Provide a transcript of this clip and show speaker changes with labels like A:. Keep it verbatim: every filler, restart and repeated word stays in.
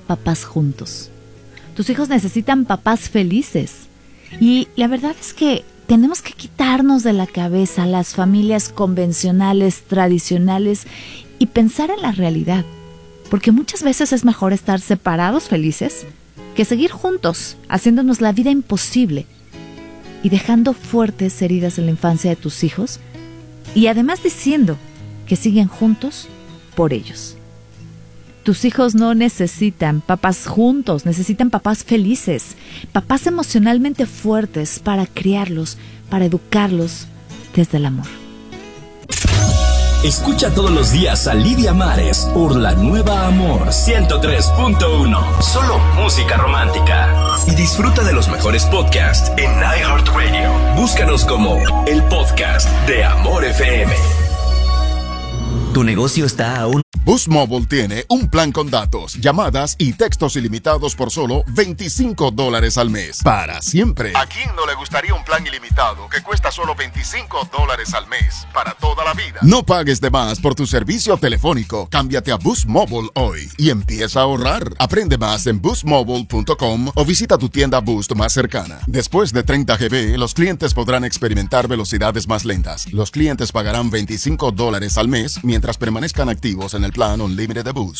A: papás juntos. Tus hijos necesitan papás felices. Y la verdad es que tenemos que quitarnos de la cabeza las familias convencionales, tradicionales y pensar en la realidad. Porque muchas veces es mejor estar separados felices que seguir juntos, haciéndonos la vida imposible y dejando fuertes heridas en la infancia de tus hijos, y además diciendo que siguen juntos por ellos. Tus hijos no necesitan papás juntos, necesitan papás felices, papás emocionalmente fuertes para criarlos, para educarlos desde el amor.
B: Escucha todos los días a Lidia Mares por La Nueva Amor ciento tres punto uno. Solo música romántica. Y disfruta de los mejores podcasts en iHeartRadio. Búscanos como el podcast de Amor F M.
C: Tu negocio está aún.
D: Boost Mobile tiene un plan con datos, llamadas y textos ilimitados por solo veinticinco dólares al mes. Para siempre. ¿A quién no le gustaría un plan ilimitado que cuesta solo veinticinco dólares al mes? Para toda la vida. No pagues de más por tu servicio telefónico. Cámbiate a Boost Mobile hoy y empieza a ahorrar. Aprende más en boost mobile punto com o visita tu tienda Boost más cercana. Después de treinta gigabytes, los clientes podrán experimentar velocidades más lentas. Los clientes pagarán veinticinco dólares al mes mientras permanezcan activos en el plan Unlimited de Boost.